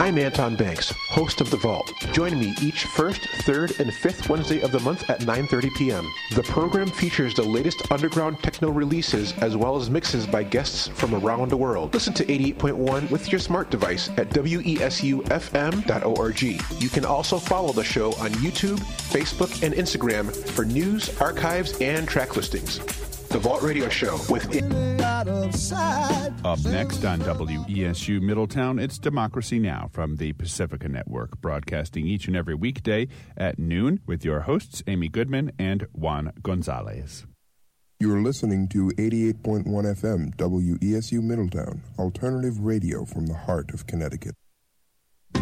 I'm Anton Banks, host of The Vault. Join me each first, third, and fifth Wednesday of the month at 9:30 p.m. The program features the latest underground techno releases as well as mixes by guests from around the world. Listen to 88.1 with your smart device at wesufm.org. You can also follow the show on YouTube, Facebook, and Instagram for news, archives, and track listings. The Vault Radio Show with Up next on WESU Middletown, it's Democracy Now! From the Pacifica Network, broadcasting each and every weekday at noon with your hosts, Amy Goodman and Juan Gonzalez. You're listening to 88.1 FM, WESU Middletown, alternative radio from the heart of Connecticut.